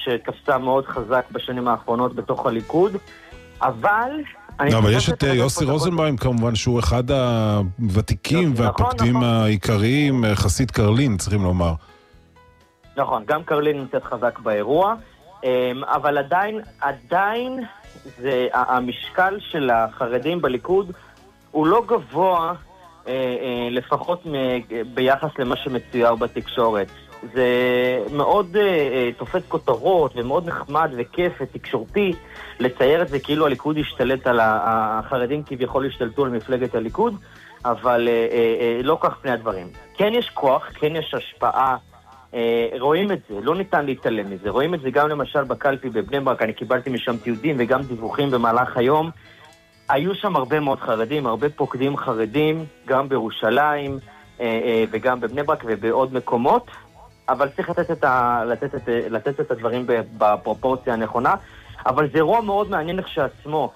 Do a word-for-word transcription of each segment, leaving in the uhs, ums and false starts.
שקפצה מאוד חזק בשנים האחרונות בתוך הליכוד, אבל... לא, אבל יש את יוסי רוזנבאום כמובן, שהוא אחד הוותיקים והפוקדים העיקריים, חסיד קרלין, צריכים לומר. נכון, גם קרלין נמצאת חזק באירוע, אבל עדיין, עדיין זה, המשקל של החרדים בליכוד הוא לא גבוה, לפחות ביחס למה שמצויר בתקשורת. זה מאוד תופס כותרות ומאוד נחמד וכיף ותקשורתי לצייר את זה כאילו הליכוד ישתלט על החרדים, כביכול ישתלטו על מפלגת הליכוד, אבל לא כך פני הדברים. כן יש כוח, כן יש השפעה, רואים את זה, לא ניתן להתעלם מזה. רואים את זה גם למשל בקלפי בבני ברק, אני קיבלתי משם תיעודים וגם דיווחים במהלך היום. היו שם הרבה מאוד חרדים, הרבה פוקדים חרדים, גם בירושלים וגם בבני ברק ובעוד מקומות, אבל צריך לתת את, ה, לתת את, לתת את הדברים בפרופורציה הנכונה. אבל זה אירוע מאוד מעניין כשעצמו.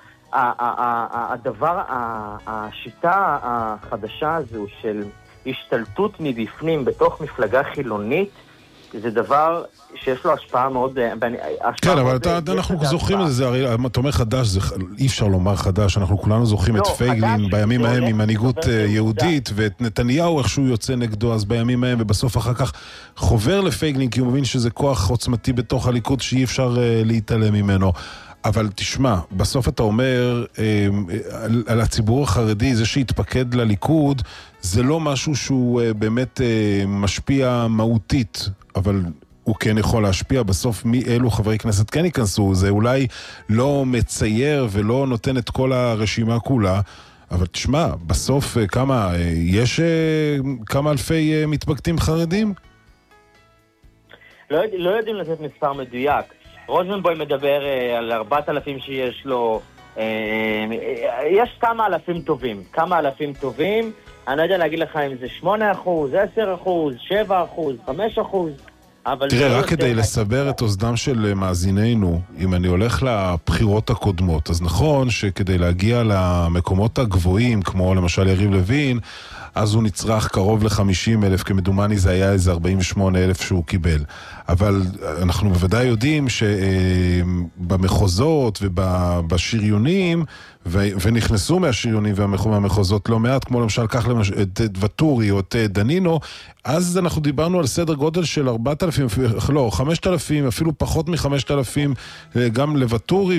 הדבר, השיטה החדשה הזו של השתלטות מבפנים בתוך מפלגה חילונית, זה דבר שיש לו השפעה מאוד... כן, אבל אנחנו זוכרים את זה, הרי אתה אומר חדש, אי אפשר לומר חדש, אנחנו כולנו זוכרים את פייגלין בימים ההם עם מנהיגות יהודית, ואת נתניהו איכשהו יוצא נגדו, אז בימים ההם, ובסוף אחר כך חובר לפייגלין, כי הוא מבין שזה כוח עוצמתי בתוך הליכוד שאי אפשר להתעלם ממנו. אבל תשמע, בסוף אתה אומר, על, על הציבור החרדי, זה שהתפקד לליכוד, זה לא משהו שהוא באמת משפיע מהותית, אבל הוא כן יכול להשפיע בסוף מי אלו חברי כנסת כן ייכנסו. זה אולי לא מצייר ולא נותן את כל הרשימה כולה, אבל תשמע, בסוף כמה, יש כמה אלפי מתפקדים חרדים? לא, לא יודעים לתת מספר מדויק. רוזנבוים מדבר על ארבעת אלפים שיש לו, יש כמה אלפים טובים, כמה אלפים טובים, אני לא יודע להגיד לך אם זה שמונה אחוז, עשר אחוז, שבע אחוז, חמש אחוז. תראה, רק כדי לסבר את אוזנם של מאזינינו, אם אני הולך לבחירות הקודמות, אז נכון שכדי להגיע למקומות הגבוהים, כמו למשל יריב לוין, אז הוא נצרך קרוב ל-חמישים אלף, כמדומני זה היה איזה ארבעים ושמונה אלף שהוא קיבל. אבל אנחנו בוודאי יודעים שבמחוזות ובשריונים, ונכנסו מהשריונים והמחוזות לא מעט, כמו למשל כך את וטורי או את דנינו, אז אנחנו דיברנו על סדר גודל של ארבעת אלפים, לא, חמשת אלפים, אפילו פחות מחמשת אלפים, גם לוטורי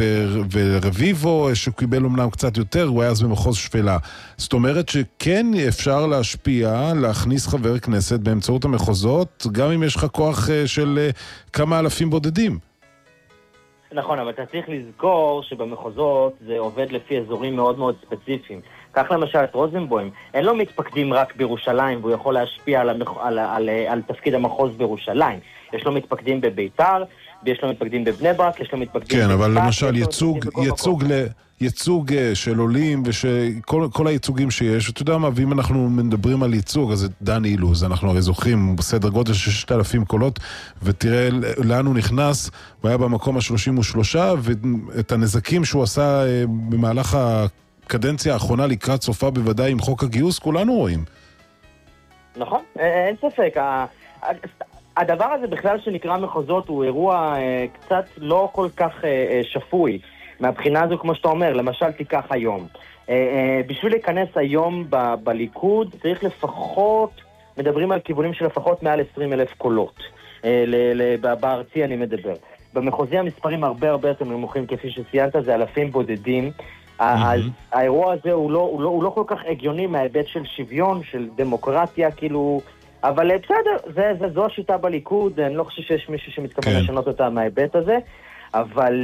ורביבו, שקיבל אומנם קצת יותר, הוא היה אז במחוז שפלה. זאת אומרת שכן אפשר להשפיע, להכניס חבר כנסת באמצעות המחוזות, גם אם יש לך כוח של כמה אלפים בודדים. נכון, אבל אתה צריך לזכור שבמחוזות זה עובד לפי אזורים מאוד מאוד ספציפיים. כך למשל את רוזנבוים, אין לו מתפקדים רק בירושלים, והוא יכול להשפיע על, המח... על, על, על, על תפקיד המחוז בירושלים. יש לו מתפקדים בביתר, ויש לו מתפקדים בבני ברק, יש לו מתפקדים... כן, אבל למשל ייצוג, ייצוג, ל... ייצוג של עולים, וכל כל הייצוגים שיש, אתה יודע מה, ואם אנחנו מדברים על ייצוג, אז זה דן אילוז, אנחנו הרי זוכרים בסדר גודל של ששת אלפים קולות, ותראה לאן הוא נכנס, הוא היה במקום ה-שלושים ושלוש, ואת הנזקים שהוא עשה במהלך הקדנציה האחרונה לקראת סופה בוודאי עם חוק הגיוס, כולנו רואים. נכון, אין ספק. הדבר הזה בכלל שנקרא מחוזות הוא אירוע קצת לא כל כך שפוי. מהבחינה הזו, כמו שאתה אומר, למשל תיקח היום. בשביל להיכנס היום ב- בליכוד, צריך לפחות, מדברים על כיוונים של לפחות מעל עשרים אלף קולות. ל- ל- בארצי אני מדבר. במחוזי המספרים הרבה הרבה יותר נמוכים, כפי שציינת, זה אלפים בודדים. אז האירוע הזה הוא לא, הוא לא, הוא לא כל כך הגיוני מההיבט של שוויון, של דמוקרטיה, כאילו... אבל בסדר, זה, זה, זו השיטה בליכוד, אני לא חושב שיש מישהו שמתכוון לשנות אותה מההיבט הזה, אבל...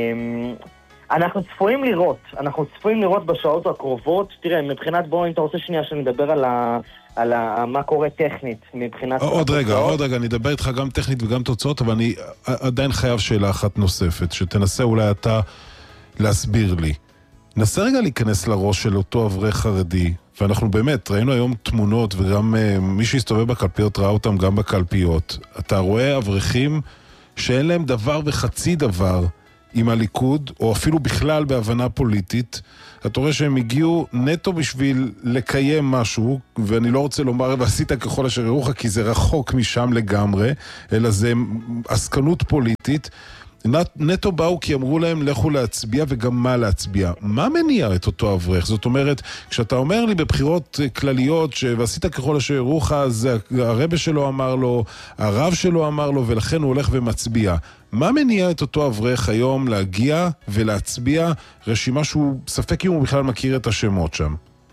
אנחנו צפויים לראות, אנחנו צפויים לראות בשעות הקרובות. תראה, מבחינת בוא, אם אתה רוצה שנייה שנדבר על, ה, על ה, מה קורה טכנית מבחינת... עוד רגע, עוד רגע, אני אדבר איתך גם טכנית וגם תוצאות, אבל אני עדיין חייב שאלה אחת נוספת, שתנסה אולי אתה להסביר לי. נסה רגע להיכנס לראש של אותו אברך חרדי, ואנחנו באמת, ראינו היום תמונות, וגם uh, מי שהסתובב בקלפיות ראה אותם גם בקלפיות. אתה רואה אברכים שאין להם דבר וחצי דבר, עם הליכוד, או אפילו בכלל בהבנה פוליטית, אתה רואה שהם הגיעו נטו בשביל לקיים משהו, ואני לא רוצה לומר, ועשית ככל אשר ירוך, כי זה רחוק משם לגמרי, אלא זה עסקנות פוליטית. נטו באו כי אמרו להם לכו להצביע וגם מה להצביע. מה מניע את אותו אברך? זאת אומרת, כשאתה אומר לי בבחירות כלליות ועשית ככל אשר ירוך, אז הרבא שלו אמר לו, הרב שלו אמר לו, ולכן הוא הולך ומצביע. מה מניע את אותו אברך היום להגיע ולהצביע רשימה שהוא ספק אם הוא בכלל מכיר את השמות שם?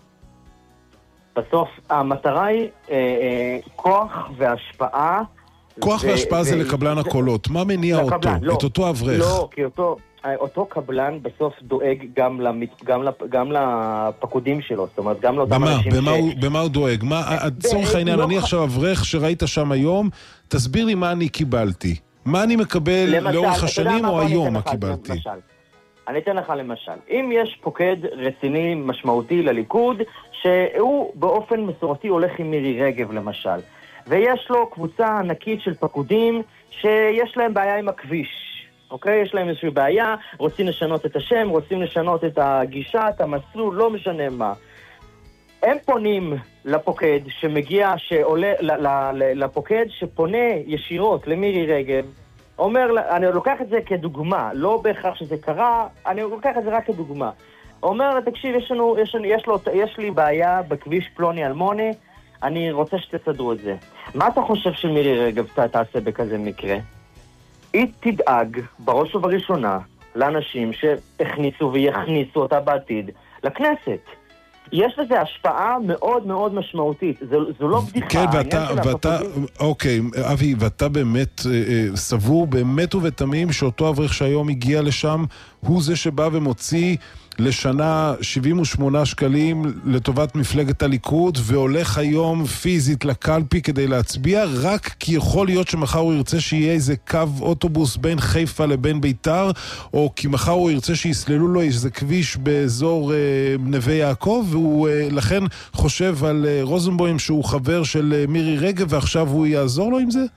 בסוף המטרה היא אה, אה, כוח והשפעה. כוח ו- והשפעה ו- זה לקבלן הקולות. מה מניע אותו? לקבלן, לא. את אותו אברך? לא, כי אותו, אותו קבלן בסוף דואג גם, למת, גם, לפ, גם לפקודים שלו, זאת אומרת, גם לאותם במה? אנשים במה, ש... הוא, במה הוא דואג? מה, צורך העניין, אני עכשיו אברך שראית שם היום, תסביר לי מה אני קיבלתי. מה אני מקבל למשל, לאורך השנים או היום מה קיבלתי? למשל. אני אתן לך למשל. אם יש פוקד רציני משמעותי לליכוד, שהוא באופן מסורתי הולך עם מירי רגב למשל, ויש לו קבוצה ענקית של פקודים שיש להם בעיה עם הכביש, אוקיי? יש להם איזושהי בעיה, רוצים לשנות את השם, רוצים לשנות את הגישה, את המסלול, לא משנה מה. הם פונים לפוקד שמגיע, שעולה, לפוקד שפונה ישירות למירי רגב, אומר, אני לוקח את זה כדוגמה, לא בהכרח שזה קרה, אני לוקח את זה רק כדוגמה. אומר, תקשיב, יש, לנו, יש, יש, לו, יש לי בעיה בכביש פלוני אלמוני, אני רוצה שתסדרו את זה. מה אתה חושב שמירי רגב תעשה בכזה מקרה? היא תדאג בראש ובראשונה לאנשים שהכניסו ויכניסו אותה בעתיד לכנסת. יש לזה השפעה מאוד מאוד משמעותית. זו, זו לא בדיחה. כן, ואתה, ואתה, אוקיי, אבי, ואתה באמת אה, סבור באמת ובתמים שאותו אברך שהיום הגיע לשם, הוא זה שבא ומוציא לשנה שבעים ושמונה שקלים לטובת מפלגת הליכוד, והולך היום פיזית לקלפי כדי להצביע, רק כי יכול להיות שמחר הוא ירצה שיהיה איזה קו אוטובוס בין חיפה לבין ביתר, או כי מחר הוא ירצה שיסללו לו איזה כביש באזור אה, נווה יעקב, והוא אה, לכן חושב על אה, רוזנבוים שהוא חבר של אה, מירי רגב, ועכשיו הוא יעזור לו עם זה?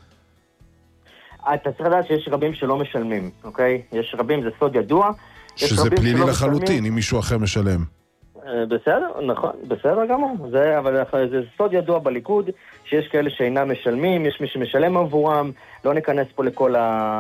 אתה צריך לדעת שיש רבים שלא משלמים, אוקיי? יש רבים, זה סוד ידוע. שזה פלילי לחלוטין, אם מישהו אחר משלם. בסדר, נכון, בסדר גמור. זה, אבל זה סוד ידוע בליכוד, שיש כאלה שאינם משלמים, יש מי שמשלם עבורם, לא ניכנס פה לכל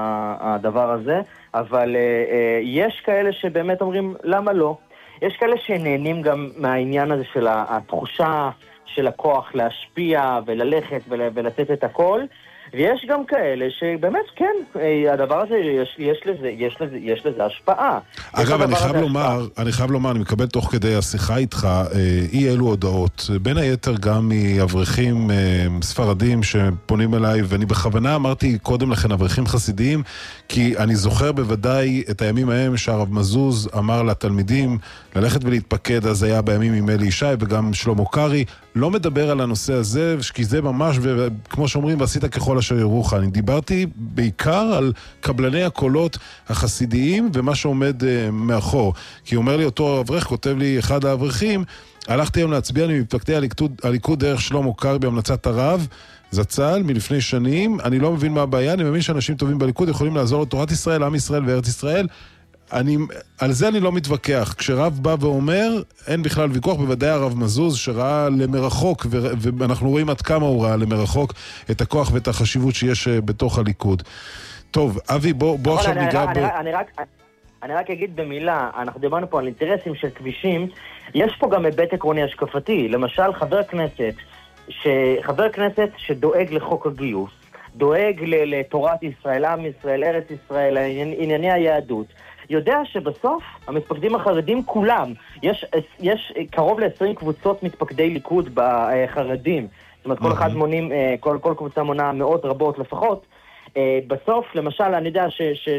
הדבר הזה, אבל יש כאלה שבאמת אומרים, למה לא? יש כאלה שנהנים גם מהעניין הזה של התחושה של הכוח להשפיע וללכת ולתת את הכל, ויש גם כאלה שבאמת, כן, הדבר הזה, יש, יש לזה, יש לזה, יש לזה השפעה. אגב, אני חייב לומר, אני חייב לומר, אני מקבל תוך כדי השיחה איתך, אי אלו הודעות, בין היתר גם מאברכים ספרדים שפונים אליי, ואני בכוונה אמרתי קודם לכן אברכים חסידיים, כי אני זוכר בוודאי את הימים ההם שהרב מזוז אמר לתלמידים ללכת ולהתפקד, אז היה בימים עם אלי ישי וגם שלמה קרי, לא מדבר על הנושא הזה, כי זה ממש, וכמו שאומרים, ועשית ככל אשר ירוך. אני דיברתי בעיקר על קבלני הקולות החסידיים ומה שעומד uh, מאחור. כי אומר לי אותו אברך, כותב לי אחד האברכים, הלכתי היום להצביע, אני מפלגתי הליכוד, הליכוד דרך שלמה קרי בהמלצת הרב, זצ"ל, מלפני שנים, אני לא מבין מה הבעיה, אני מבין שאנשים טובים בליכוד יכולים לעזור לתורת ישראל, עם ישראל וארץ ישראל, אני, על זה אני לא מתווכח. כשרב בא ואומר, אין בכלל ויכוח, בוודאי הרב מזוז שראה למרחוק, ו, ואנחנו רואים עד כמה הוא ראה למרחוק את הכוח ואת החשיבות שיש בתוך הליכוד. טוב, אבי, בוא, בוא עכשיו ניגע בו. אני, אני, רק, אני רק אגיד במילה, אנחנו דיברנו פה על אינטרסים של כבישים, יש פה גם היבט עקרוני השקפתי. למשל, חבר כנסת, חבר כנסת שדואג לחוק הגיוס, דואג לתורת ישראל, עם ישראל, ארץ ישראל, ענייני היהדות, יודע שבסוף המתפקדים החרדים כולם, יש, יש קרוב ל-עשרים קבוצות מתפקדי ליכוד בחרדים, זאת אומרת כל אחד מונים, כל, כל קבוצה מונה מאות רבות לפחות, בסוף למשל אני יודע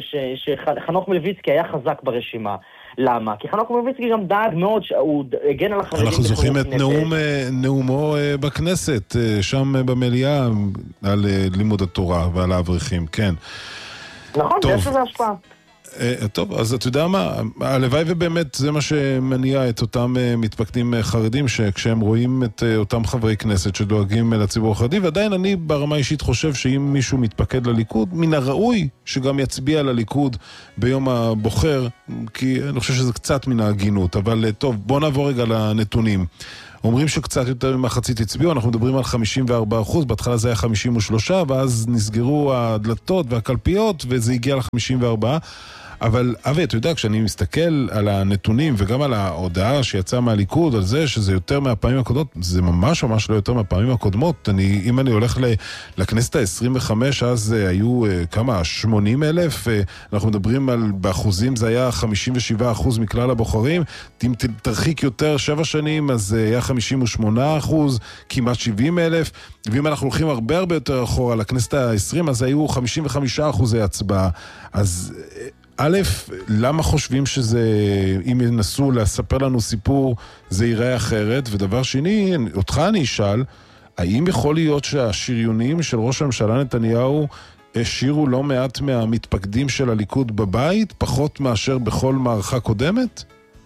שחנוך מלביצקי היה חזק ברשימה, למה? כי חנוך מלביצקי גם דאג מאוד שהוא הגן על החרדים. אנחנו זוכרים את נאום, נאומו בכנסת, שם במליאה, על לימוד התורה ועל האברכים, כן. נכון, יש לזה השפעה. טוב, אז אתה יודע מה, הלוואי ובאמת זה מה שמניע את אותם מתפקדים חרדים, שכשהם רואים את אותם חברי כנסת שדואגים לציבור החרדי, ועדיין אני ברמה אישית חושב שאם מישהו מתפקד לליכוד, מן הראוי שגם יצביע לליכוד ביום הבוחר, כי אני חושב שזה קצת מן ההגינות, אבל טוב, בוא נעבור רגע לנתונים. אומרים שקצת יותר ממחצית הצביעו, אנחנו מדברים על חמישים וארבעה אחוז, בהתחלה זה היה חמישים ושלושה, ואז נסגרו הדלתות והקלפיות, וזה הגיע ל-חמישים וארבעה. אבל אבי, אתה יודע, כשאני מסתכל על הנתונים וגם על ההודעה שיצאה מהליכוד, על זה שזה יותר מהפעמים הקודמות, זה ממש ממש לא יותר מהפעמים הקודמות. אני, אם אני הולך לכנסת ה-עשרים וחמש, אז היו כמה, שמונים אלף, אנחנו מדברים על, באחוזים זה היה חמישים ושבעה אחוז מכלל הבוחרים, אם תרחיק יותר שבע שנים, אז היה חמישים ושמונה אחוז, כמעט שבעים אלף, ואם אנחנו הולכים הרבה הרבה יותר אחורה לכנסת ה-עשרים, אז היו חמישים וחמישה אחוזי הצבעה. אז א', למה חושבים שזה, אם ינסו לספר לנו סיפור, זה ייראה אחרת? ודבר שני, אותך אני אשאל, האם יכול להיות שהשריונים של ראש הממשלה נתניהו השאירו לא מעט מהמתפקדים של הליכוד בבית, פחות מאשר בכל מערכה קודמת?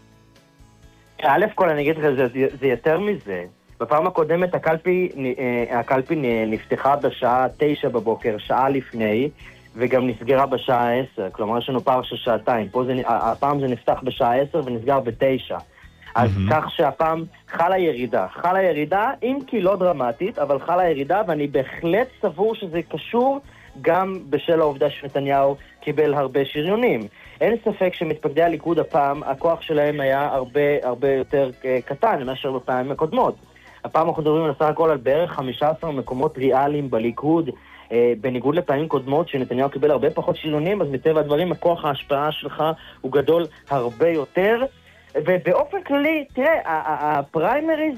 א' כל אני אגיד לך, זה, זה יותר מזה. בפעם הקודמת הקלפי, הקלפי נפתחה בשעה תשע בבוקר, שעה לפני, וגם נסגרה בשעה עשר, כלומר יש לנו פער של שעתיים. פה זה, הפעם זה נפתח בשעה עשר ונסגר בתשע. אז mm-hmm. כך שהפעם חלה ירידה. חלה ירידה, אם כי לא דרמטית, אבל חלה ירידה, ואני בהחלט סבור שזה קשור גם בשל העובדה שנתניהו קיבל הרבה שריונים. אין ספק שמתפקדי הליכוד הפעם, הכוח שלהם היה הרבה, הרבה יותר קטן מאשר בפעמים הקודמות. הפעם אנחנו מדברים בסך הכל על בערך חמישה עשר מקומות ריאליים בליכוד, בניגוד לפעמים קודמות שנתניהו קיבל הרבה פחות שריונים, אז מטבע הדברים הכוח ההשפעה שלך הוא גדול הרבה יותר. ובאופן כללי, תראה, הפריימריז,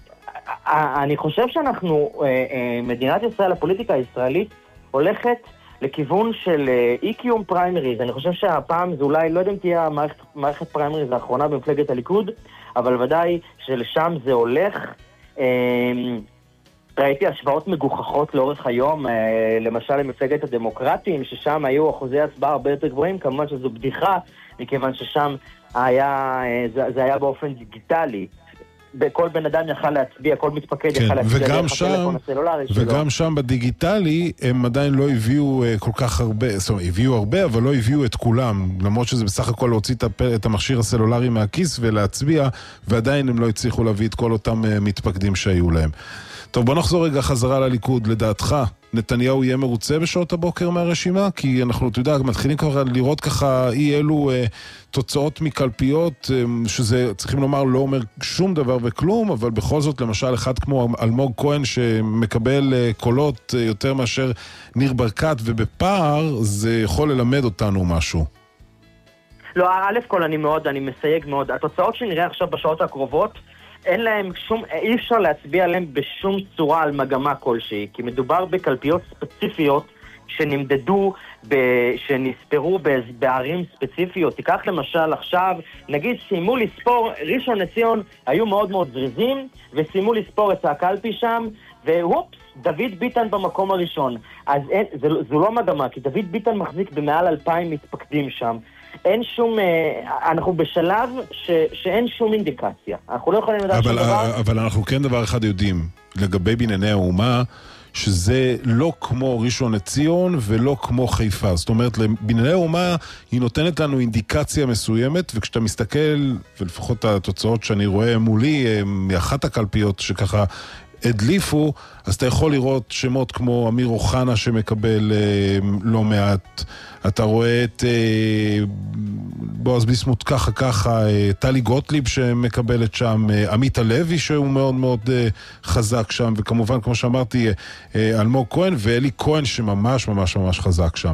אני חושב שאנחנו, מדינת ישראל, הפוליטיקה הישראלית, הולכת לכיוון של אי קיום פריימריז. אני חושב שהפעם זה אולי, לא יודע אם תהיה המערכת, מערכת פריימריז האחרונה במפלגת הליכוד, אבל ודאי שלשם זה הולך. ראיתי השוואות מגוחכות לאורך היום, למשל למפלגת הדמוקרטים, ששם היו אחוזי הצבעה הרבה יותר גבוהים, כמובן שזו בדיחה, מכיוון ששם היה, זה, זה היה באופן דיגיטלי. כל בן אדם יכל להצביע, כל מתפקד כן, יכל להצביע וגם דרך שם, הטלפון הסלולרי שלו. וגם שם בדיגיטלי הם עדיין לא הביאו כל כך הרבה, זאת אומרת, הביאו הרבה, אבל לא הביאו את כולם, למרות שזה בסך הכל להוציא את המכשיר הסלולרי מהכיס ולהצביע, ועדיין הם לא הצליחו להביא את כל אותם מתפקדים שהיו להם. טוב, בוא נחזור רגע חזרה לליכוד. לדעתך, נתניהו יהיה מרוצה בשעות הבוקר מהרשימה? כי אנחנו, אתה יודע, מתחילים כבר לראות ככה אי אלו אה, תוצאות מקלפיות, אה, שזה, צריכים לומר, לא אומר שום דבר וכלום, אבל בכל זאת, למשל, אחד כמו אלמוג כהן, שמקבל אה, קולות אה, יותר מאשר ניר ברקת, ובפער, זה יכול ללמד אותנו משהו. לא, א' כל אני מאוד, אני מסייג מאוד. התוצאות שנראה עכשיו בשעות הקרובות, אין להם שום, אי אפשר להצביע עליהם בשום צורה על מגמה כלשהי, כי מדובר בקלפיות ספציפיות שנמדדו, ב, שנספרו בערים ספציפיות. תיקח למשל עכשיו, נגיד סיימו לספור, ראשון לציון היו מאוד מאוד זריזים, וסיימו לספור את הקלפי שם, והופס, דוד ביטן במקום הראשון. אז אין, זה, זו לא מגמה, כי דוד ביטן מחזיק במעל אלפיים מתפקדים שם. אין שום, אנחנו בשלב ש, שאין שום אינדיקציה. אנחנו לא יכולים לדעת שום דבר. אבל אנחנו כן דבר אחד יודעים, לגבי בנייני האומה, שזה לא כמו ראשון לציון ולא כמו חיפה. זאת אומרת, לבנייני האומה היא נותנת לנו אינדיקציה מסוימת, וכשאתה מסתכל, ולפחות התוצאות שאני רואה מולי, מאחת הקלפיות שככה הדליפו, אז אתה יכול לראות שמות כמו אמיר אוחנה שמקבל אה, לא מעט, אתה רואה את אה, בועז ביסמוט ככה ככה, אה, טלי גוטליב שמקבלת שם, אה, עמית הלוי שהוא מאוד מאוד אה, חזק שם, וכמובן כמו שאמרתי, אה, אלמוג כהן ואלי כהן שממש ממש ממש חזק שם.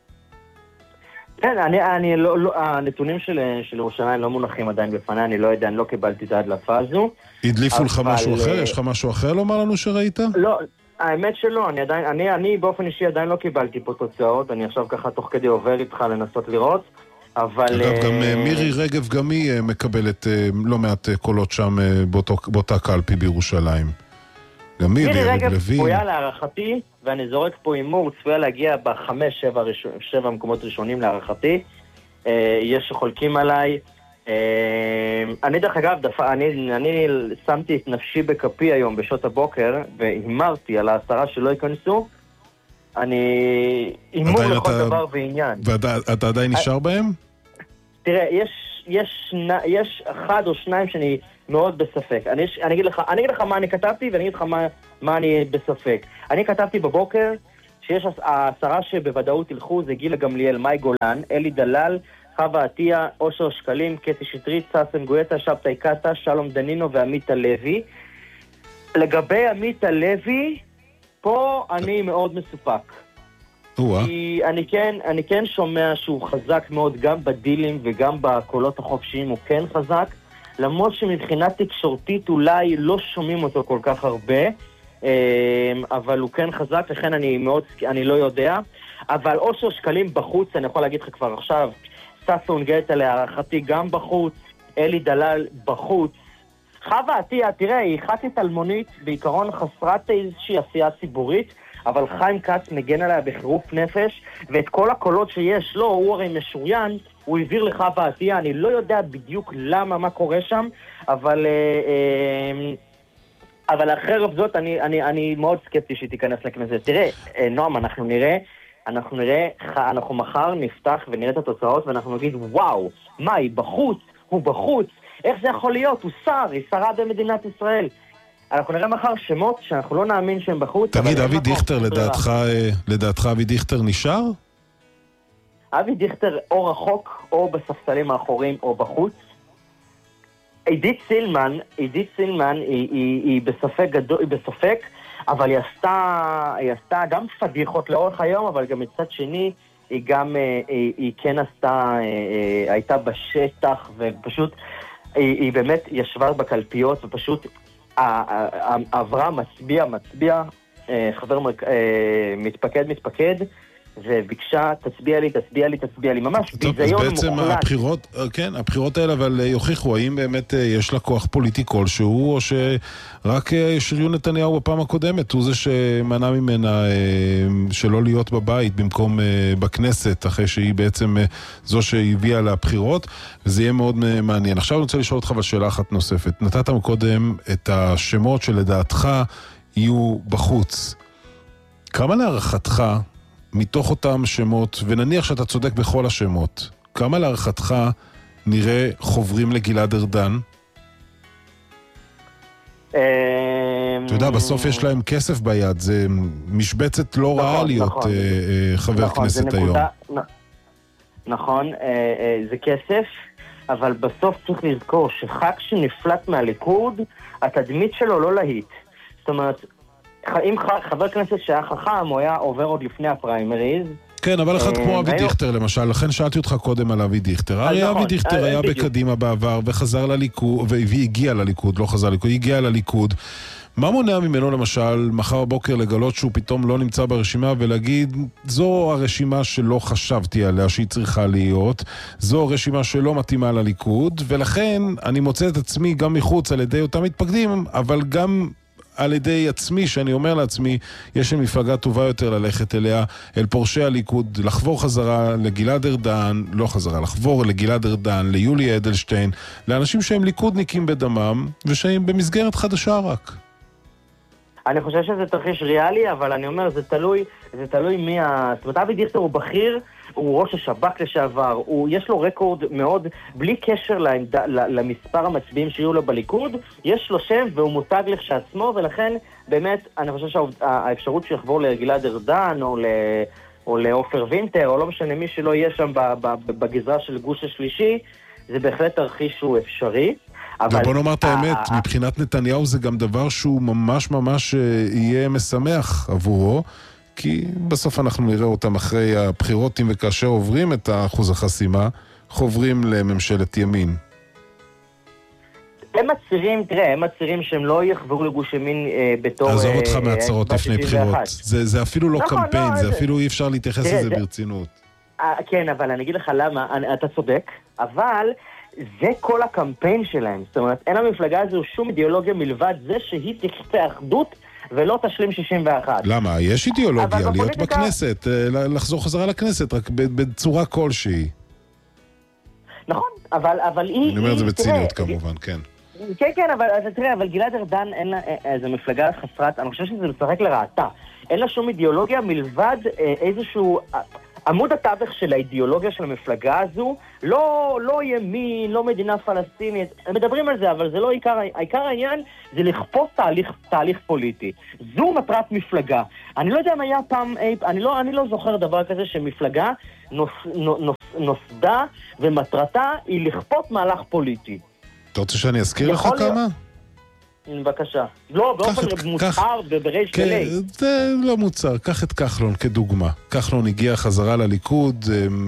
כן, אני, אני לא, לא, הנתונים של, של ירושלים לא מונחים עדיין בפני, אני לא יודע, אני לא קיבלתי את ההדלפה הזו. הדליפו לך משהו אחר? יש לך משהו אחר לומר לנו שראית? לא, האמת שלא, אני עדיין, אני, אני באופן אישי עדיין לא קיבלתי פה תוצאות, אני עכשיו ככה תוך כדי עובר איתך לנסות לראות, אבל... אגב, גם מירי רגב גם היא מקבלת לא מעט קולות שם באותו, באותה קלפי בירושלים. גם מירי, מירי רגב צפויה להערכתי, ואני זורק פה אימור, צפויה להגיע בחמש, שבע, ראשון, שבע מקומות ראשונים להערכתי. יש שחולקים עליי. אני דרך אגב, אני, אני שמתי את נפשי בכפי היום בשעות הבוקר, והימרתי על העשרה שלא ייכנסו. אני הימור לכל אתה, דבר ועניין. ואתה עדיין נשאר בהם? תראה, יש, יש, יש אחד או שניים שאני מאוד בספק. אני, אני, אגיד לך, אני אגיד לך מה אני כתבתי, ואני אגיד לך מה, מה אני בספק. אני כתבתי בבוקר שיש העשרה שבוודאות ילכו, זה גילה גמליאל, מאי גולן, אלי דלל, חווה עטיה, אושר שקלים, קטי שטרית, ססן גואטה, שבתאי קטה, שלום דנינו ועמית הלוי. לגבי עמית הלוי, פה אני מאוד מסופק. כי אני כן, אני כן שומע שהוא חזק מאוד גם בדילים וגם בקולות החופשיים, הוא כן חזק. למרות שמבחינה תקשורתית אולי לא שומעים אותו כל כך הרבה, אבל הוא כן חזק, לכן אני מאוד, אני לא יודע. אבל אושר שקלים בחוץ, אני יכול להגיד לך כבר עכשיו, ססון גואטה להערכתי גם בחוץ, אלי דלל בחוץ. חווה עטיה, תראה, היא ח"כית אלמונית, בעיקרון חסרת איזושהי עשייה ציבורית, אבל חיים כץ מגן עליה בחירוף נפש, ואת כל הקולות שיש לו, הוא הרי משוריין, הוא העביר לחווה עטיה, אני לא יודע בדיוק למה, מה קורה שם, אבל... אבל אחרי רב זאת, אני, אני, אני מאוד סקפטי שהיא תיכנס לכנסת. תראה, נועם, אנחנו נראה, אנחנו נראה, אנחנו מחר נפתח ונראה את התוצאות, ואנחנו נגיד, וואו, מה, היא בחוץ? הוא בחוץ? איך זה יכול להיות? הוא שר, היא שרה במדינת ישראל. אנחנו נראה מחר שמות שאנחנו לא נאמין שהם בחוץ. תגיד, אבי דיכטר, לדעתך, לדעתך אבי דיכטר נשאר? אבי דיכטר או רחוק, או בספסלים האחוריים, או בחוץ. עידית סילמן, עידית סילמן היא, היא, היא בספק גדול, היא בספק, אבל היא עשתה, היא עשתה גם פדיחות לאורך היום, אבל גם מצד שני, היא גם, היא, היא כן עשתה, הייתה בשטח, ופשוט, היא, היא באמת ישבה בקלפיות, ופשוט עברה, מצביע, מצביע, חבר מתפקד, מתפקד, וביקשה, תצביע לי, תצביע לי, תצביע לי, ממש ביזיון מוחלט. אז בעצם הבחירות, כן, הבחירות האלה, אבל יוכיחו, האם באמת יש לה כוח פוליטי כלשהו, או שרק שריון נתניהו בפעם הקודמת, הוא זה שמנע ממנה שלא להיות בבית במקום בכנסת, אחרי שהיא בעצם זו שהביאה לבחירות, וזה יהיה מאוד מעניין. עכשיו אני רוצה לשאול אותך בשאלה אחת נוספת. נתת קודם את השמות שלדעתך יהיו בחוץ. כמה להערכתך מתוך אותם שמות, ונניח שאתה צודק בכל השמות, כמה להערכתך נראה חוברים לגלעד ארדן? אתה יודע, בסוף יש להם כסף ביד, זה משבצת לא רעה להיות חבר כנסת היום. נכון, זה כסף, אבל בסוף צריך לזכור שח"כ שנפלט מהליכוד, התדמית שלו לא להיט. זאת אומרת, אם חבר כנסת שהיה חכם, הוא היה עובר עוד לפני הפריימריז. כן, אבל אחד כמו אבי דיכטר למשל, לכן שאלתי אותך קודם על אבי דיכטר. הרי אבי דיכטר היה בקדימה בעבר וחזר לליכוד, והגיע לליכוד, לא חזר לליכוד, הגיע לליכוד. מה מונע ממנו למשל מחר בבוקר לגלות שהוא פתאום לא נמצא ברשימה ולהגיד, זו הרשימה שלא חשבתי עליה שהיא צריכה להיות, זו רשימה שלא מתאימה לליכוד, ולכן אני מוצא את עצמי גם מחוץ על ידי אותם מתפקדים, אבל גם על ידי עצמי, שאני אומר לעצמי, יש לי מפלגה טובה יותר ללכת אליה, אל פורשי הליכוד, לחבור חזרה לגלעד ארדן, לא חזרה, לחבור לגלעד ארדן, ליולי אדלשטיין, לאנשים שהם ליכודניקים בדמם, ושהם במסגרת חדשה רק. אני חושב שזה תרחיש ריאלי, אבל אני אומר, זה תלוי, זה תלוי מי ה... זאת אומרת, אבי דיכטר הוא בכיר, הוא ראש השב"כ לשעבר, הוא, יש לו רקורד מאוד, בלי קשר לעמדה, למספר המצביעים שיהיו לו בליכוד, יש לו שם והוא מותג לכשעצמו, ולכן באמת אני חושב שהאפשרות שיחבור לגלעד ארדן או, ל, או לאופר וינטר, או לא משנה מי שלא יהיה שם בגזרה של גוש השלישי, זה בהחלט תרחיש שהוא אפשרי. אבל בוא נאמר את האמת, מבחינת נתניהו זה גם דבר שהוא ממש ממש יהיה משמח עבורו, כי בסוף אנחנו נראה אותם אחרי הבחירות, אם וכאשר עוברים את האחוז החסימה, חוברים לממשלת ימין. הם מצהירים, תראה, הם מצהירים שהם לא יחברו לגוש ימין אה, בתור... עזוב אותך מהצהרות לפני בחירות. זה, זה אפילו לא נכון, קמפיין, לא, זה, זה אפילו אי אפשר להתייחס לזה זה... ברצינות. אה, כן, אבל אני אגיד לך למה, אני, אתה צודק, אבל זה כל הקמפיין שלהם. זאת אומרת, אין המפלגה הזו שום אידיאולוגיה מלבד זה שהיא תכפה אחדות, ולא תשלים שישים ואחת. למה? יש אידיאולוגיה, להיות בכנסת, לחזור חזרה לכנסת, רק בצורה כלשהי. נכון, אבל, אבל היא... אני אומר את זה בציניות תראה, כמובן, כן. כן, כן, אבל תראה, אבל גלעד ארדן אין לה איזו מפלגה חסרת, אני חושב שזה משחק לרעתה. אין לה שום אידיאולוגיה מלבד איזשהו... עמוד התווך של האידיאולוגיה של המפלגה הזו, לא, לא ימין, לא מדינה פלסטינית, הם מדברים על זה, אבל זה לא עיקר, העיקר העניין זה לכפות תהליך, תהליך פוליטי. זו מטרת מפלגה. אני לא יודע אם היה פעם, אני לא, אני לא זוכר דבר כזה שמפלגה נוס, נוס, נוסדה ומטרתה היא לכפות מהלך פוליטי. אתה רוצה שאני אזכיר לך כמה? בבקשה. לא, באופן מוצהר ובריש גלי. זה לא מוצהר. קח את כחלון כדוגמה. כחלון הגיע חזרה לליכוד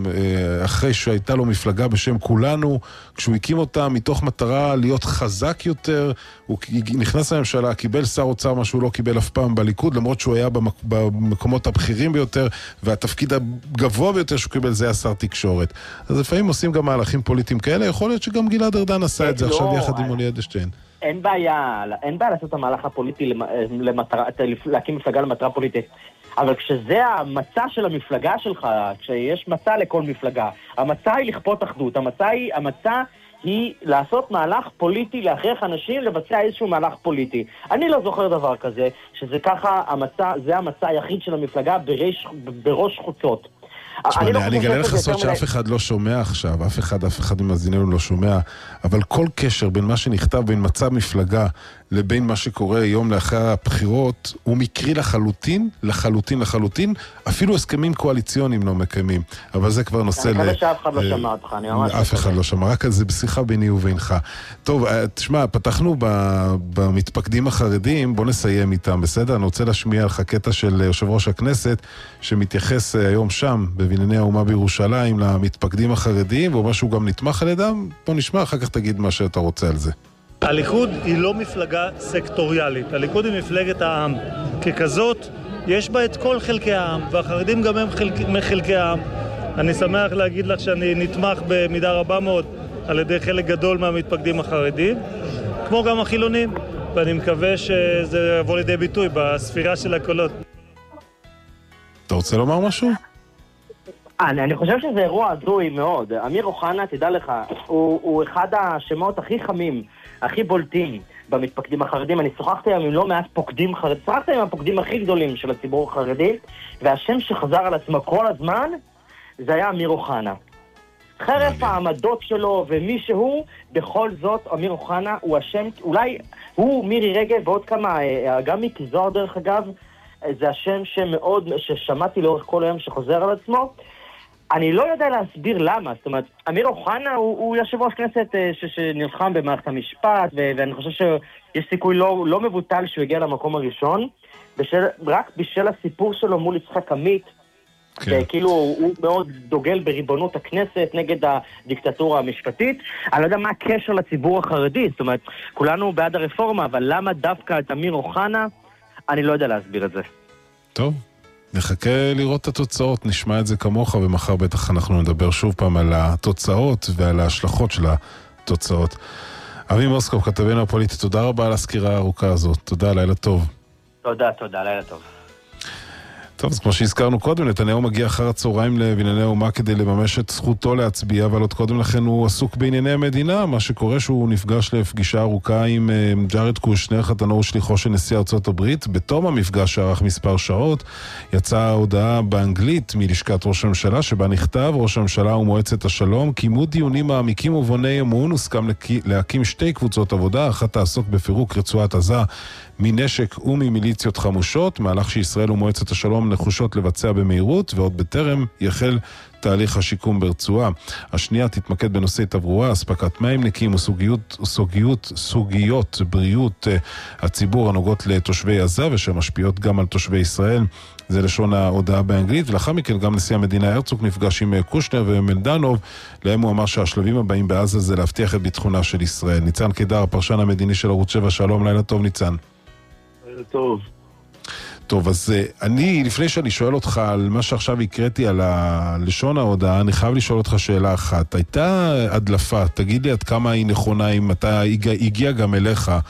אחרי שהייתה לו מפלגה בשם כולנו, כשהוא הקים אותה מתוך מטרה להיות חזק יותר, הוא נכנס לממשלה, קיבל שר אוצר מה שהוא לא קיבל אף פעם בליכוד, למרות שהוא היה במקומות הבכירים ביותר, והתפקיד הגבוה ביותר שהוא קיבל זה היה שר תקשורת. אז לפעמים עושים גם מהלכים פוליטיים כאלה, יכול להיות שגם גלעד ארדן עשה את זה עכשיו יחד עם מולי אדלשטיין. אין בעיה, אין בעיה לעשות את המהלך הפוליטי, למטרה, להקים מפלגה למטרה פוליטית. אבל כשזה המצע של המפלגה שלך, כשיש מצע לכל מפלגה, המצע היא לכפות אחדות, המצע היא, המצע היא לעשות מהלך פוליטי, להכריח אנשים לבצע איזשהו מהלך פוליטי. אני לא זוכר דבר כזה, שזה ככה, המצע, זה המצע היחיד של המפלגה בראש, בראש חוצות. תשמע, אני אגלה לך סוד שאף אחד לא שומע עכשיו, אף אחד, אף אחד ממאזיננו לא שומע, אבל כל קשר בין מה שנכתב בין מצב מפלגה לבין מה שקורה יום לאחר הבחירות, הוא מקרי לחלוטין, לחלוטין, לחלוטין, אפילו הסכמים קואליציוניים לא מקיימים, אבל זה כבר נושא ל... אני חושב שאף אחד לא שמע אותך, אני ממש... אף אחד לא שמע, רק על זה בשיחה ביני ובינך. טוב, תשמע, פתחנו במתפקדים החרדים, בוא נסיים איתם, בסדר? אני רוצה להשמיע לך קטע של יושב ראש הכנסת, שמתייחס היום שם, בבנייני האומה בירושלים, למתפקדים החרדיים, ואומר שהוא גם נתמך על ידם. בוא נשמע, אחר כך תגיד מה שאתה רוצה על זה. הליכוד היא לא מפלגה סקטוריאלית, הליכוד היא מפלגת העם. ככזאת, יש בה את כל חלקי העם, והחרדים גם הם חלק, מחלקי העם. אני שמח להגיד לך שאני נתמך במידה רבה מאוד על ידי חלק גדול מהמתפקדים החרדים, כמו גם החילונים, ואני מקווה שזה יבוא לידי ביטוי בספירה של הקולות. אתה רוצה לומר משהו? אני, אני חושב שזה אירוע הזוי מאוד. אמיר אוחנה, תדע לך, הוא, הוא אחד השמות הכי חמים, הכי בולטים במתפקדים החרדים. אני שוחחתי עם לא מעט פוקדים חרדים, שוחחתי עם הפוקדים הכי גדולים של הציבור החרדי, והשם שחזר על עצמו כל הזמן, זה היה אמיר אוחנה. חרף העמדות שלו ומי שהוא, בכל זאת, אמיר אוחנה הוא השם, אולי הוא, מירי רגב ועוד כמה, גם מיקי זוהר דרך אגב, זה השם שמאוד, ששמעתי לאורך כל היום שחוזר על עצמו. אני לא יודע להסביר למה, זאת אומרת, אמיר אוחנה הוא, הוא יושב ראש כנסת ש, שנלחם במערכת המשפט, ו, ואני חושב שיש סיכוי לא, לא מבוטל שהוא יגיע למקום הראשון, בשל, רק בשל הסיפור שלו מול יצחק עמית, כן. וכאילו הוא מאוד דוגל בריבונות הכנסת נגד הדיקטטורה המשפטית. אני לא יודע מה הקשר לציבור החרדי, זאת אומרת, כולנו בעד הרפורמה, אבל למה דווקא את אמיר אוחנה, אני לא יודע להסביר את זה. טוב. נחכה לראות את התוצאות, נשמע את זה כמוך, ומחר בטח אנחנו נדבר שוב פעם על התוצאות ועל ההשלכות של התוצאות. אבי מוסקוב, כתבנו הפוליטי, תודה רבה על הסקירה הארוכה הזאת. תודה, לילה טוב. תודה, תודה, לילה טוב. טוב, אז כמו שהזכרנו קודם, נתניהו מגיע אחר הצהריים לבנייני האומה כדי לממש את זכותו להצביע, אבל עוד קודם לכן הוא עסוק בענייני המדינה, מה שקורה שהוא נפגש לפגישה ארוכה עם ג'ארד קושנר, חתנו ושליחו של נשיא ארצות הברית. בתום המפגש שערך מספר שעות, יצאה הודעה באנגלית מלשכת ראש הממשלה, שבה נכתב: ראש הממשלה ומועצת השלום קיימו דיונים מעמיקים ובוני אמון, הוסכם להקים שתי קבוצות עבודה, אחת תעסוק בפירוק רצועת עזה מנשק וממיליציות חמושות, מהלך שישראל ומועצת השלום נחושות לבצע במהירות, ועוד בטרם יחל תהליך השיקום ברצועה. השנייה תתמקד בנושאי תברואה, אספקת מים נקיים וסוגיות, סוגיות, סוגיות בריאות הציבור הנוגעות לתושבי עזה, ושמשפיעות גם על תושבי ישראל. זה לשון ההודעה באנגלית, ולאחר מכן גם נשיא המדינה הרצוג נפגש עם קושנר ומלדנוב, להם הוא אמר שהשלבים הבאים בעזה זה להבטיח את ביטחונה של ישראל. ניצן קידר, הפרשן המדיני של ערוץ שבע, שלום, לילה טוב ניצן. לילה טוב. טוב, אז אני, לפני שאני שואל אותך על מה שעכשיו הקראתי על לשון ההודעה, אני חייב לשאול אותך שאלה אחת. הייתה הדלפה, תגיד לי עד כמה היא נכונה, אם אתה הגיע גם אליך,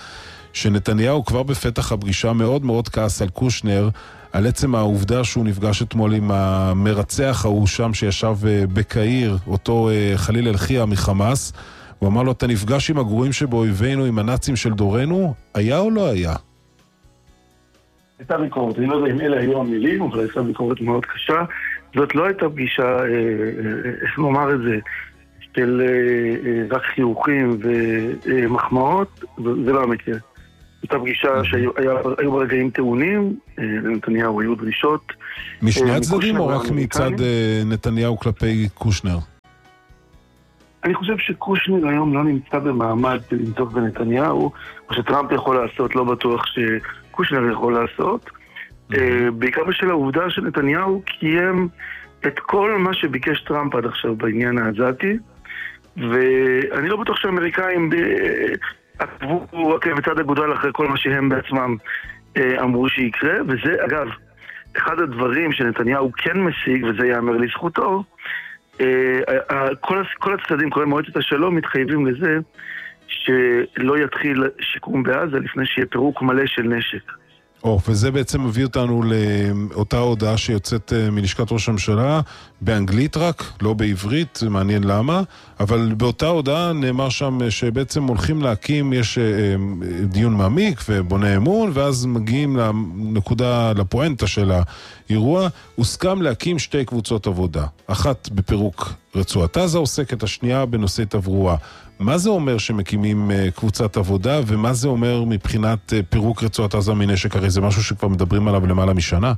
שנתניהו כבר בפתח הפגישה מאוד מאוד כעס על קושנר, על עצם העובדה שהוא נפגש אתמול עם המרצח ההוא שם שישב בקהיר, אותו חליל אלחיה מחמאס, הוא אמר לו, אתה נפגש עם הגרועים שבאויבינו, עם הנאצים של דורנו, היה או לא היה? הייתה ביקורת, אני לא יודע אם אלה היו המילים, אבל הייתה ביקורת מאוד קשה. זאת לא הייתה פגישה, איך נאמר את זה, של רק חיוכים ומחמאות, זה לא המקרה. הייתה פגישה שהיו ברגעים טעונים, לנתניהו היו דרישות. משני הצדדים או רק מצד נתניהו כלפי קושנר? אני חושב שקושנר היום לא נמצא במעמד למצוא בנתניהו, או שטראמפ יכול לעשות, לא בטוח שקושנר יכול לעשות. בעיקר בשל העובדה שנתניהו קיים את כל מה שביקש טראמפ עד עכשיו בעניין העזתי, ואני לא בטוח שהאמריקאים עקבו רק בצד אגודל אחרי כל מה שהם בעצמם אמרו שיקרה, וזה אגב אחד הדברים שנתניהו כן משיג, וזה יאמר לזכותו, כל, כל הצדדים, כל מועצת השלום מתחייבים לזה שלא יתחיל שיקום בעזה לפני שיהיה פירוק מלא של נשק. או, וזה בעצם מביא אותנו לאותה הודעה שיוצאת מלשכת ראש הממשלה, באנגלית רק, לא בעברית, זה מעניין למה, אבל באותה הודעה נאמר שם שבעצם הולכים להקים, יש דיון מעמיק ובונה אמון, ואז מגיעים לנקודה, לפואנטה של האירוע, הוסכם להקים שתי קבוצות עבודה, אחת בפירוק רצועת עזה עוסקת, השנייה בנושא תברואה. מה זה אומר שמקימים קבוצת עבודה, ומה זה אומר מבחינת פירוק רצועת עזה מנשק? הרי זה משהו שכבר מדברים עליו למעלה משנה.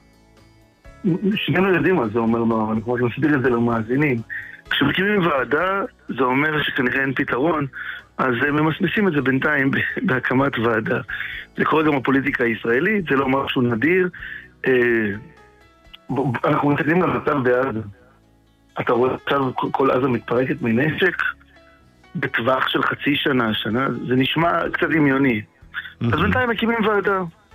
שנינו יודעים מה זה אומר, לא, אני כבר מסביר את זה למאזינים. כשמקימים ועדה, זה אומר שכנראה אין פתרון, אז ממסמסים את זה בינתיים בהקמת ועדה. זה קורה גם בפוליטיקה הישראלית, זה לא משהו נדיר. אנחנו מתקדים למצב בעזה. אתה רואה עכשיו כל עזה מתפרקת מנשק, בטווח של חצי שנה, שנה, זה נשמע קצת דמיוני. אז בינתיים מקימים ועדה.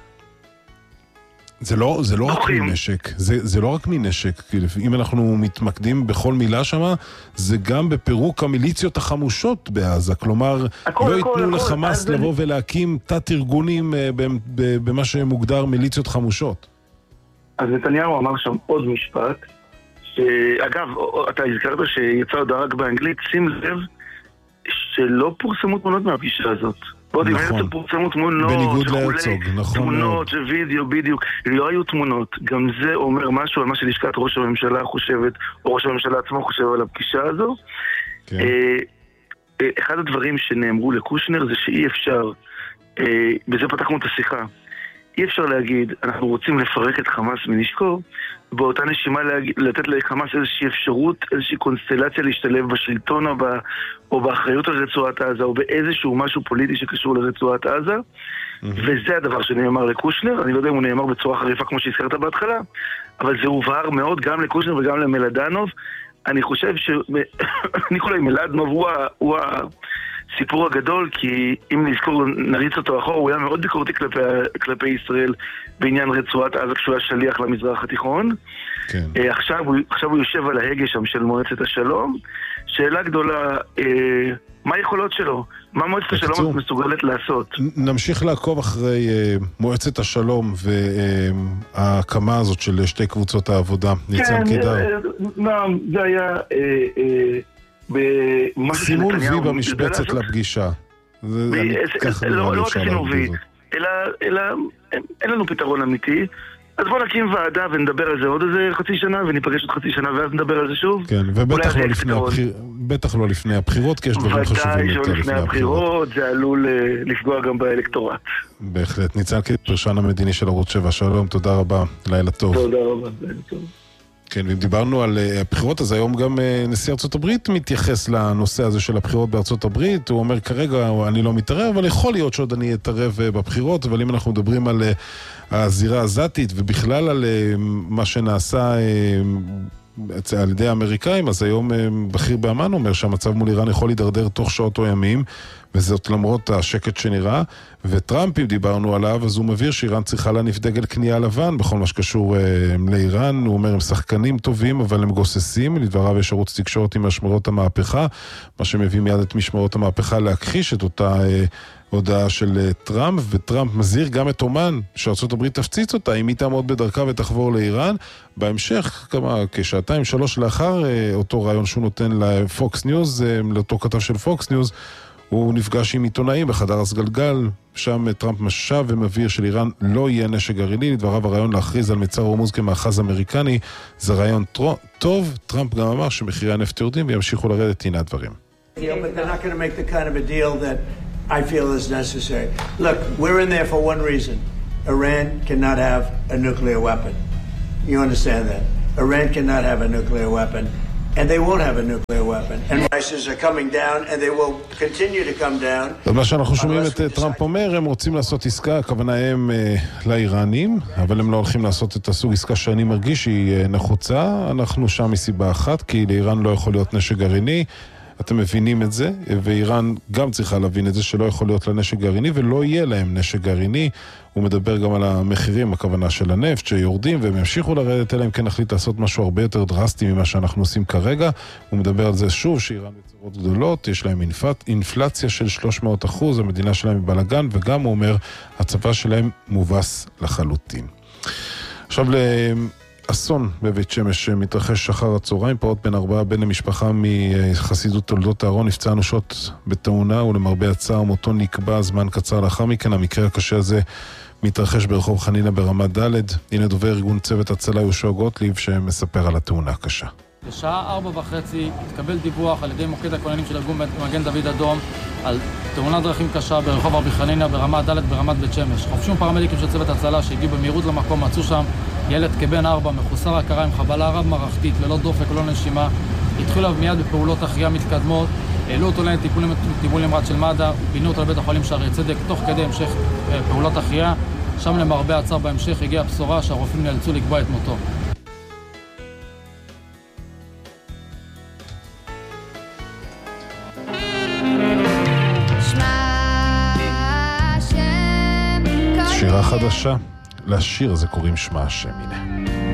זה לא, זה לא רק מנשק, זה, זה לא רק מנשק, אם אנחנו מתמקדים בכל מילה שמה, זה גם בפירוק המיליציות החמושות בעזה, כלומר, הכל, לא ייתנו לחמאס לבוא זה... ולהקים תת ארגונים במה שמוגדר מיליציות חמושות. אז נתניהו אמר שם עוד משפט, שאגב, אתה הזכרת שיצא הודעה רק באנגלית, שים לב, שלא פורסמו תמונות מהפגישה הזאת. עוד אם איזה פורסמו תמונות, בניגוד להרצוג, נכון. תמונות ווידאו, בדיוק. לא היו תמונות. גם זה אומר משהו על מה שלשכת ראש הממשלה חושבת, או ראש הממשלה עצמו חושב על הפגישה הזו. כן. אחד הדברים שנאמרו לקושנר זה שאי אפשר, בזה פתחנו את השיחה, אי אפשר להגיד, אנחנו רוצים לפרק את חמאס מנשקו, באותה נשימה לתת לחמאס איזושהי אפשרות, איזושהי קונסטלציה להשתלב בשלטון או, בא, או באחריות על רצועת עזה, או באיזשהו משהו פוליטי שקשור לרצועת עזה, mm-hmm. וזה הדבר שנאמר לקושנר. אני לא יודע אם הוא נאמר בצורה חריפה כמו שהזכרת בהתחלה, אבל זה הובהר מאוד גם לקושנר וגם למלדנוב. אני חושב ש... אני חושב שמלדנוב הוא, הוא הסיפור הגדול, כי אם נזכור, נריץ אותו אחורה, הוא היה מאוד ביקורתי כלפי, כלפי ישראל בעניין רצועת עזה כשהוא היה שליח למזרח התיכון. כן. עכשיו, הוא, עכשיו הוא יושב על ההגה שם של מועצת השלום. שאלה גדולה, אה, מה היכולות שלו? מה מועצת השלום מסוגלת לעשות? נמשיך לעקוב אחרי אה, מועצת השלום וההקמה הזאת של שתי קבוצות העבודה. ניצן קידר. אה, נעם, זה היה... אה, אה, סימון וי במשבצת לפגישה. לא רק סימון וי, אלא אין לנו פתרון אמיתי. אז בוא נקים ועדה ונדבר על זה עוד איזה חצי שנה, וניפגש עוד חצי שנה ואז נדבר על זה שוב. כן, ובטח לא לפני הבחירות, כי יש דברים חשובים יותר לפני הבחירות. זה עלול לפגוע גם באלקטורט. בהחלט. ניצן קידר, פרשן המדיני של ערוץ שבע, שלום, תודה רבה, לילה טוב. תודה רבה, לילה טוב. כן, ואם דיברנו על הבחירות, אז היום גם נשיא ארצות הברית מתייחס לנושא הזה של הבחירות בארצות הברית. הוא אומר, כרגע אני לא מתערב, אבל יכול להיות שעוד אני אתערב בבחירות, אבל אם אנחנו מדברים על הזירה העזתית ובכלל על מה שנעשה על ידי האמריקאים, אז היום בכיר באמן אומר שהמצב מול איראן יכול להידרדר תוך שעות או ימים, וזאת למרות השקט שנראה. וטראמפ, אם דיברנו עליו, אז הוא מבהיר שאיראן צריכה להניף דגל קנייה לבן בכל מה שקשור אה, לאיראן. הוא אומר, הם שחקנים טובים, אבל הם גוססים. לדבריו יש ערוץ תקשורת עם משמרות המהפכה, מה שמביא מיד את משמרות המהפכה להכחיש את אותה אה, הודעה של טראמפ, וטראמפ מזהיר גם את אומן שארצות הברית תפציץ אותה אם היא תעמוד בדרכה ותחבור לאיראן. בהמשך, כמה, כשעתיים שלוש לאחר אותו רעיון שהוא נותן לפוקס ניוז, לאותו כתב של פוקס ניוז, הוא נפגש עם עיתונאים בחדר הסגלגל, שם טראמפ משב ומבהיר שלאיראן לא יהיה נשק גרעיני. לדבריו הרעיון להכריז על מצר הורמוז כמאחז אמריקני זה רעיון טוב. טראמפ גם אמר שמחירי הנפט יורדים וימשיכו לרדת. הנה הדברים. But they're not going to make the kind of a deal that I feel is necessary. Look, we're in there for one reason. Iran cannot have a nuclear weapon. You understand that? Iran cannot have a nuclear weapon. And they won't have a nuclear weapon. And prices are coming down, and they will continue to come down. מה שאנחנו שומעים את טראמפ אומר, הם רוצים לעשות עסקה, הכוונה הם לאיראנים, אבל הם לא הולכים לעשות את הסוג עסקה שאני מרגיש שהיא נחוצה. אנחנו שם מסיבה אחת, כי לאיראן לא יכול להיות נשק גרעיני. אתם מבינים את זה, ואיראן גם צריכה להבין את זה שלא יכול להיות לה נשק גרעיני, ולא יהיה להם נשק גרעיני. הוא מדבר גם על המחירים, הכוונה של הנפט, שיורדים והם ימשיכו לרדת, אלא אם כן נחליט לעשות משהו הרבה יותר דרסטי ממה שאנחנו עושים כרגע. הוא מדבר על זה שוב, שאיראן בצורות גדולות, יש להם אינפלציה של שלוש מאות אחוז, המדינה שלהם היא בלגן, וגם הוא אומר, הצבא שלהם מובס לחלוטין. עכשיו לאסון בבית שמש שמתרחש אחר הצהריים, פעוט בן ארבעה, בן למשפחה מחסידות תולדות הארון, נפצע אנושות בתאונה, ולמרבה הצער מותו נקבע זמן קצר לאחר מכן. המקרה הקשה הזה מתרחש ברחוב חנינה ברמת ד'. הנה דובר ארגון צוות הצלה יהושע גוטליב שמספר על התאונה הקשה. בשעה ארבע וחצי התקבל דיווח על ידי מוקד הכוננים של ארגון מגן דוד אדום על תאונת דרכים קשה ברחוב רבי חנינה ברמת ד' ברמת בית שמש. חובשים פרמדיקים של צוות הצלה שהגיעו במהירות למקום, מצאו שם ילד כבן ארבע מחוסר הכרה עם חבלה רב מערכתית ללא דופק ולא נשימה. התחילו מיד בפעולות החייאה מתקדמות, העלו אותו לטיפול נמרץ של מד"א ופינו אותו לבית החולים שערי צדק תוך כדי המשך פעולות החייאה. שם למרבה הצער בהמשך הגיעה הבשורה שהרופאים נאלצו לקבוע את מותו. שירה חדשה, לשיר הזה קוראים שמע השם. הנה